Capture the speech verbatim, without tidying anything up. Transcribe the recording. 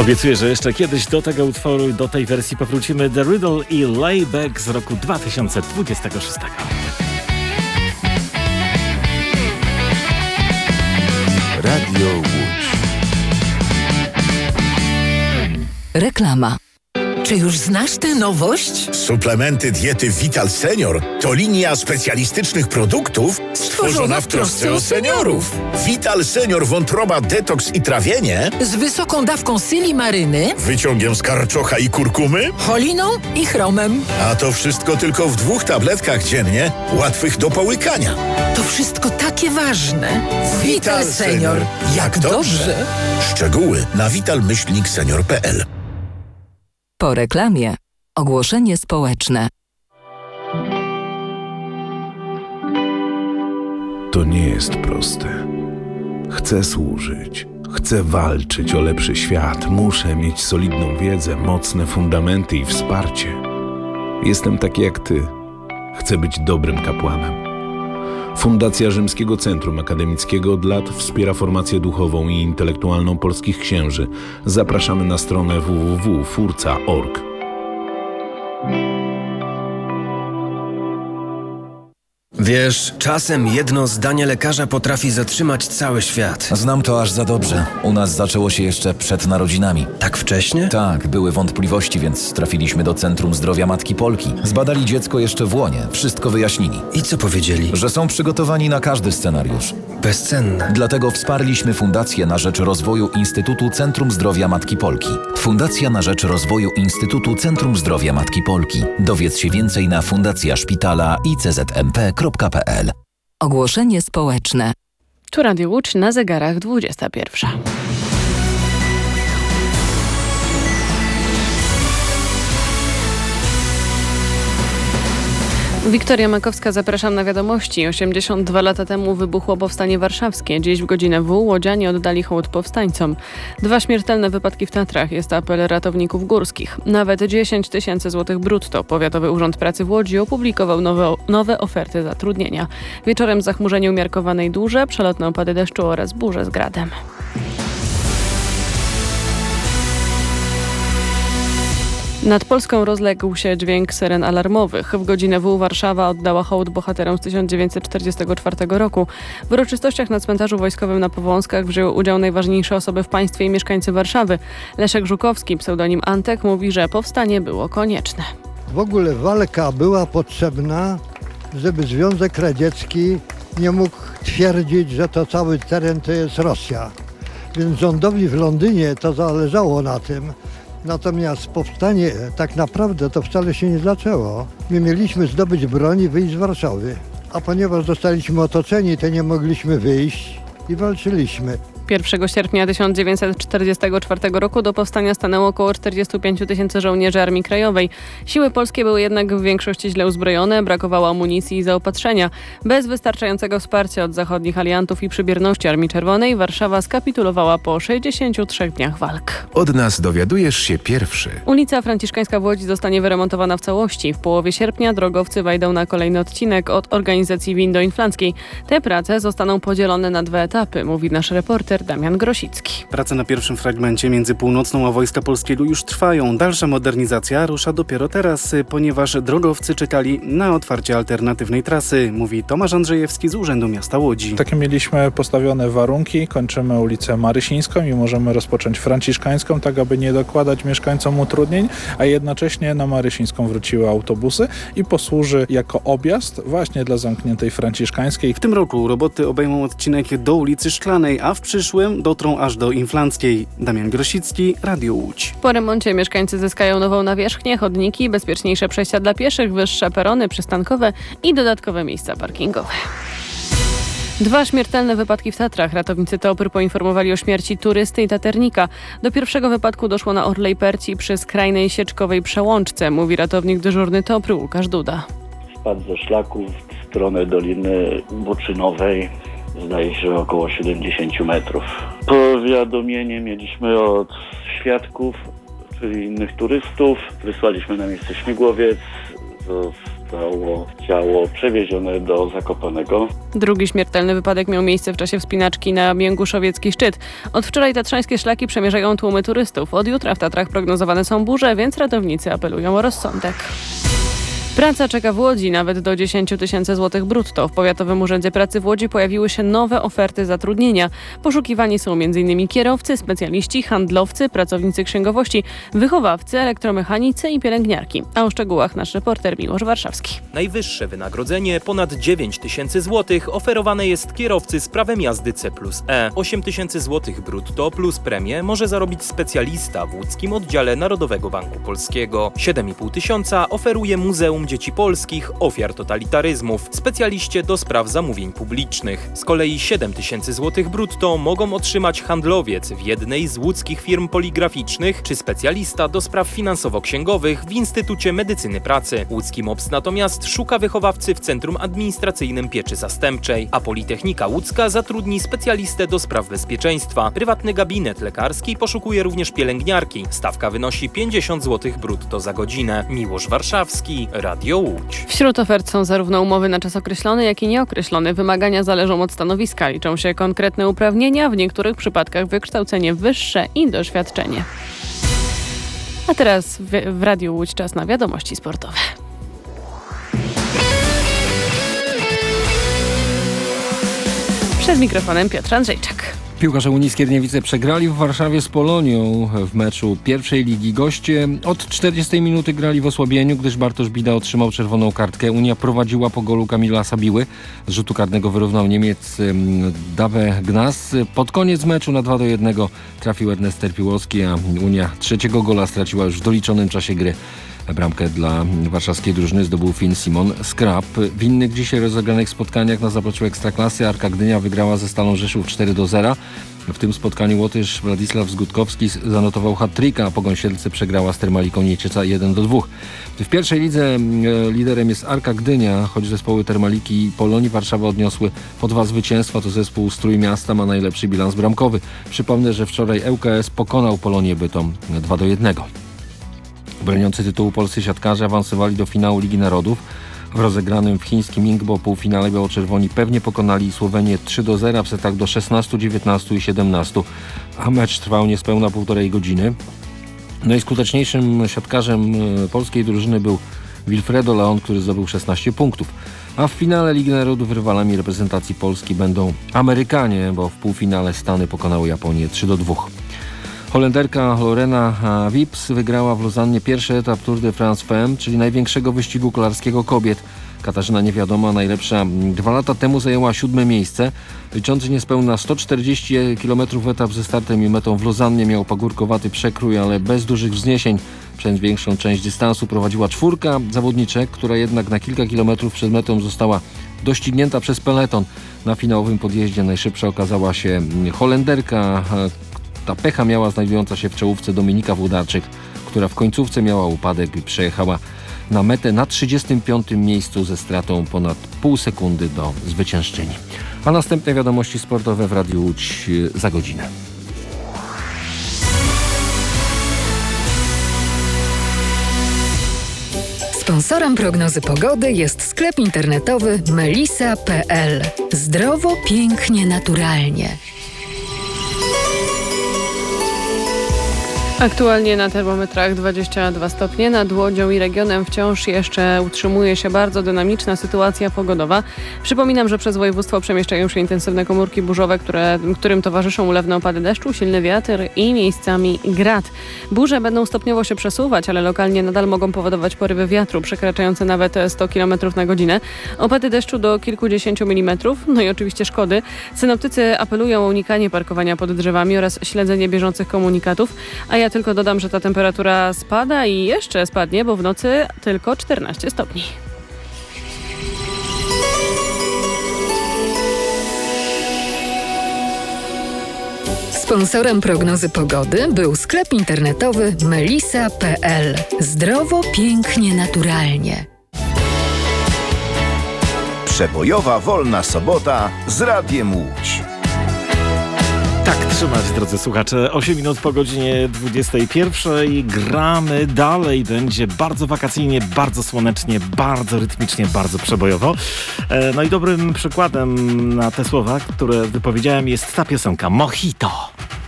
Obiecuję, że jeszcze kiedyś do tego utworu, do tej wersji powrócimy. The Riddle i Layback z roku dwa tysiące dwudziestego szóstego. Radio Łódź. Reklama. Czy już znasz tę nowość? Suplementy diety Vital Senior to linia specjalistycznych produktów stworzona w trosce o seniorów. Vital Senior wątroba detoks i trawienie Z wysoką dawką silimaryny, wyciągiem z karczocha i kurkumy, choliną i chromem. a to wszystko tylko w dwóch tabletkach dziennie, łatwych do połykania. To wszystko takie ważne. Vital Senior. Jak dobrze. Szczegóły na vital myślnik senior kropka p l. Po reklamie. Ogłoszenie społeczne. To nie jest proste. Chcę służyć. Chcę walczyć o lepszy świat. Muszę mieć solidną wiedzę, mocne fundamenty i wsparcie. Jestem taki jak ty. Chcę być dobrym kapłanem. Fundacja Rzymskiego Centrum Akademickiego od lat wspiera formację duchową i intelektualną polskich księży. Zapraszamy na stronę w w w kropka furca kropka org. Wiesz, czasem jedno zdanie lekarza potrafi zatrzymać cały świat. Znam to aż za dobrze. U nas zaczęło się jeszcze przed narodzinami. Tak wcześnie? Tak, były wątpliwości, więc trafiliśmy do Centrum Zdrowia Matki Polki. Zbadali dziecko jeszcze w łonie, wszystko wyjaśnili. I co powiedzieli? Że są przygotowani na każdy scenariusz. Bezcenne. Dlatego wsparliśmy Fundację na rzecz rozwoju Instytutu Centrum Zdrowia Matki Polki. Fundacja na rzecz rozwoju Instytutu Centrum Zdrowia Matki Polki. Dowiedz się więcej na fundacja szpitala i c z m p kropka p l. Ogłoszenie społeczne. Tu Radio Łódź, na zegarach dwudziesta pierwsza. Wiktoria Makowska, zapraszam na wiadomości. osiemdziesiąt dwa lata temu wybuchło Powstanie Warszawskie. Dziś w godzinę W łodzianie oddali hołd powstańcom. Dwa śmiertelne wypadki w Tatrach. Jest apel ratowników górskich. Nawet dziesięć tysięcy złotych brutto. Powiatowy Urząd Pracy w Łodzi opublikował nowe, nowe oferty zatrudnienia. Wieczorem zachmurzenie umiarkowane i duże, przelotne opady deszczu oraz burze z gradem. Nad Polską rozległ się dźwięk syren alarmowych. W godzinę W Warszawa oddała hołd bohaterom z tysiąc dziewięćset czterdziestego czwartego roku. W uroczystościach na cmentarzu wojskowym na Powązkach wzięły udział najważniejsze osoby w państwie i mieszkańcy Warszawy. Leszek Żukowski, pseudonim Antek, mówi, że powstanie było konieczne. W ogóle walka była potrzebna, żeby Związek Radziecki nie mógł twierdzić, że to cały teren to jest Rosja. Więc rządowi w Londynie to zależało na tym. Natomiast powstanie tak naprawdę to wcale się nie zaczęło. My mieliśmy zdobyć broń i wyjść z Warszawy. A ponieważ zostaliśmy otoczeni, to nie mogliśmy wyjść i walczyliśmy. pierwszego sierpnia tysiąc dziewięćset czterdziestego czwartego roku do powstania stanęło około czterdziestu pięciu tysięcy żołnierzy Armii Krajowej. Siły polskie były jednak w większości źle uzbrojone, brakowało amunicji i zaopatrzenia. Bez wystarczającego wsparcia od zachodnich aliantów i przybierności Armii Czerwonej Warszawa skapitulowała po sześćdziesięciu trzech dniach walk. Od nas dowiadujesz się pierwszy. Ulica Franciszkańska w Łodzi zostanie wyremontowana w całości. W połowie sierpnia drogowcy wejdą na kolejny odcinek od organizacji Windoinflanckiej. Te prace zostaną podzielone na dwa etapy, mówi nasz reporter Damian Grosicki. Prace na pierwszym fragmencie między Północną a Wojska Polskiego już trwają. Dalsza modernizacja rusza dopiero teraz, ponieważ drogowcy czekali na otwarcie alternatywnej trasy, mówi Tomasz Andrzejewski z Urzędu Miasta Łodzi. Takie mieliśmy postawione warunki. Kończymy ulicę Marysińską i możemy rozpocząć Franciszkańską, tak aby nie dokładać mieszkańcom utrudnień, a jednocześnie na Marysińską wróciły autobusy i posłuży jako objazd właśnie dla zamkniętej Franciszkańskiej. W tym roku roboty obejmą odcinek do ulicy Szklanej, a w przyszłym dotrą aż do Inflanckiej. Damian Grosicki, Radio Łódź. Po remoncie mieszkańcy zyskają nową nawierzchnię, chodniki, bezpieczniejsze przejścia dla pieszych, wyższe perony przystankowe i dodatkowe miejsca parkingowe. Dwa śmiertelne wypadki w Tatrach. Ratownicy Topr poinformowali o śmierci turysty i taternika. Do pierwszego wypadku doszło na Orlej Perci przy skrajnej sieczkowej przełączce, mówi ratownik dyżurny Topr Łukasz Duda. Spadł ze szlaku w stronę Doliny Boczynowej. Zdaje się, że około siedemdziesiąt metrów. Powiadomienie mieliśmy od świadków, czyli innych turystów. Wysłaliśmy na miejsce śmigłowiec. zostało ciało przewiezione do Zakopanego. Drugi śmiertelny wypadek miał miejsce w czasie wspinaczki na Mięguszowiecki Szczyt. Od wczoraj tatrzańskie szlaki przemierzają tłumy turystów. Od jutra w Tatrach prognozowane są burze, więc ratownicy apelują o rozsądek. Praca czeka w Łodzi nawet do dziesięć tysięcy złotych brutto. W Powiatowym Urzędzie Pracy w Łodzi pojawiły się nowe oferty zatrudnienia. Poszukiwani są m.in. kierowcy, specjaliści, handlowcy, pracownicy księgowości, wychowawcy, elektromechanicy i pielęgniarki. A o szczegółach nasz reporter Miłosz Warszawski. Najwyższe wynagrodzenie, ponad dziewięć tysięcy złotych, oferowane jest kierowcy z prawem jazdy C plus E. osiem tysięcy złotych brutto plus premię może zarobić specjalista w łódzkim oddziale Narodowego Banku Polskiego. siedem i pół tysiąca oferuje Muzeum Dzieci Polskich, ofiar totalitaryzmów, specjaliście do spraw zamówień publicznych. Z kolei siedem tysięcy złotych brutto mogą otrzymać handlowiec w jednej z łódzkich firm poligraficznych czy specjalista do spraw finansowo-księgowych w Instytucie Medycyny Pracy. Łódzki M O P S natomiast szuka wychowawcy w Centrum Administracyjnym Pieczy Zastępczej, a Politechnika Łódzka zatrudni specjalistę do spraw bezpieczeństwa. Prywatny gabinet lekarski poszukuje również pielęgniarki. Stawka wynosi pięćdziesiąt złotych brutto za godzinę. Miłosz Warszawski, Radio Łódź. Wśród ofert są zarówno umowy na czas określony, jak i nieokreślony. Wymagania zależą od stanowiska. Liczą się konkretne uprawnienia, w niektórych przypadkach wykształcenie wyższe i doświadczenie. A teraz w, w Radiu Łódź czas na wiadomości sportowe. Przed mikrofonem Piotr Andrzejczak. Piłkarze Unii Skierniewice przegrali w Warszawie z Polonią w meczu pierwszej ligi. Goście od czterdziestej minuty grali w osłabieniu, gdyż Bartosz Bida otrzymał czerwoną kartkę. Unia prowadziła po golu Kamila Sabiły. Z rzutu karnego wyrównał Niemiec Dave Gnas. Pod koniec meczu na dwa do jednego trafił Ernest Terpiłowski, a Unia trzeciego gola straciła już w doliczonym czasie gry. Bramkę dla warszawskiej drużyny zdobył Finn Simon Skrap. W innych dzisiaj rozegranych spotkaniach na zapleczu Ekstraklasy Arka Gdynia wygrała ze Stalą Rzeszów cztery do zera. W tym spotkaniu Łotysz Władysław Zgutkowski zanotował hat-tricka, a Pogoń Siedlce przegrała z Termaliką Niecieca jeden do dwóch. W pierwszej lidze liderem jest Arka Gdynia, choć zespoły Termaliki i Polonii Warszawa odniosły po dwa zwycięstwa, to zespół z Trójmiasta ma najlepszy bilans bramkowy. Przypomnę, że wczoraj L K S pokonał Polonię Bytom dwa do jednego. Broniący tytułu polscy siatkarze awansowali do finału Ligi Narodów. W rozegranym w chińskim Ningbo półfinale biało-czerwoni pewnie pokonali Słowenię trzy do zera w setach do szesnastu, dziewiętnastu i siedemnastu, a mecz trwał niespełna półtorej godziny. Najskuteczniejszym siatkarzem polskiej drużyny był Wilfredo Leon, który zdobył szesnaście punktów. A w finale Ligi Narodów rywalami reprezentacji Polski będą Amerykanie, bo w półfinale Stany pokonały Japonię trzy do dwóch. Holenderka Lorena Wips wygrała w Lozannie pierwszy etap Tour de France Femme, czyli największego wyścigu kolarskiego kobiet. Katarzyna Niewiadoma, najlepsza dwa lata temu, zajęła siódme miejsce. Liczący niespełna sto czterdzieści kilometrów etap ze startem i metą w Lozannie miał pagórkowaty przekrój, ale bez dużych wzniesień. Przez większą część dystansu prowadziła czwórka zawodniczek, która jednak na kilka kilometrów przed metą została doścignięta przez peleton. Na finałowym podjeździe najszybsza okazała się Holenderka. Ta pecha miała znajdująca się w czołówce Dominika Włodarczyk, która w końcówce miała upadek i przejechała na metę na trzydziestym piątym miejscu ze stratą ponad pół sekundy do zwyciężczyni. A następne wiadomości sportowe w Radiu Łódź za godzinę. Sponsorem prognozy pogody jest sklep internetowy melisa kropka p l. Zdrowo, pięknie, naturalnie. Aktualnie na termometrach dwadzieścia dwa stopnie. Nad Łodzią i regionem wciąż jeszcze utrzymuje się bardzo dynamiczna sytuacja pogodowa. Przypominam, że przez województwo przemieszczają się intensywne komórki burzowe, które, którym towarzyszą ulewne opady deszczu, silny wiatr i miejscami grad. Burze będą stopniowo się przesuwać, ale lokalnie nadal mogą powodować porywy wiatru przekraczające nawet sto kilometrów na godzinę. Opady deszczu do kilkudziesięciu milimetrów, no i oczywiście szkody. Synoptycy apelują o unikanie parkowania pod drzewami oraz śledzenie bieżących komunikatów, a ja tylko dodam, że ta temperatura spada i jeszcze spadnie, bo w nocy tylko czternaście stopni. Sponsorem prognozy pogody był sklep internetowy melisa kropka p l. Zdrowo, pięknie, naturalnie. Przebojowa wolna sobota z Radiem Łódź. Tak trzymać, drodzy słuchacze. osiem minut po godzinie dwudziestej pierwszej. Gramy dalej. Będzie bardzo wakacyjnie, bardzo słonecznie, bardzo rytmicznie, bardzo przebojowo. E, no i dobrym przykładem na te słowa, które wypowiedziałem, jest ta piosenka Mojito.